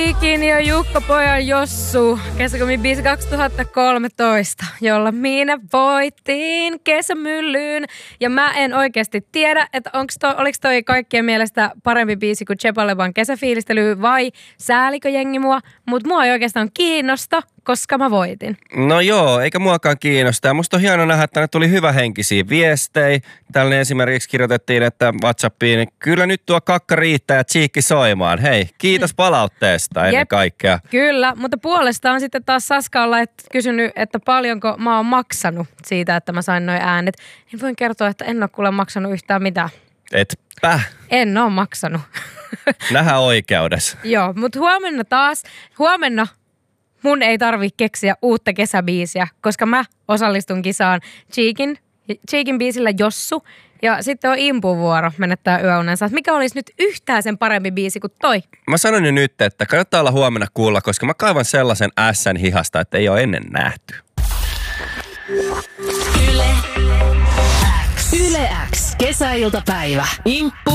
Cheekin ja Jukka-pojan Jossu, kesäkumibiisi 2013, jolla minä voitin kesämyllyyn. Ja mä en oikeasti tiedä, että oliko toi kaikkien mielestä parempi biisi kuin Chepalevan kesäfiilistely vai säälikö jengi mua. Mutta mua ei oikeastaan kiinnosta, koska mä voitin. No joo, eikä muakaan kiinnosta. Ja musta on hienoa nähdä, että tänne tuli hyvähenkisiä viestejä. Tällainen esimerkiksi kirjoitettiin, että WhatsAppiin, kyllä nyt tuo kakka riittää ja Cheekki soimaan. Hei, kiitos palautteesta ennen kaikkea. Kyllä, mutta puolestaan sitten taas Saska on kysynyt, että paljonko mä oon maksanut siitä, että mä sain noin äänet. Niin voin kertoa, että en ole kuule maksanut yhtään mitään. Etpä. En ole maksanut. Nähdään oikeudessa. Joo, mutta huomenna mun ei tarvitse keksiä uutta kesäbiisiä, koska mä osallistun kisaan Cheekin biisillä Jossu. Ja sitten on Impun vuoro menettää yöunensa. Mikä olisi nyt yhtään sen parempi biisi kuin toi? Mä sanon jo nyt, että kannattaa olla huomenna kuulla, koska mä kaivan sellaisen ässän hihasta, että ei ole ennen nähty. Yle X. Kesäiltapäivä. Imppu.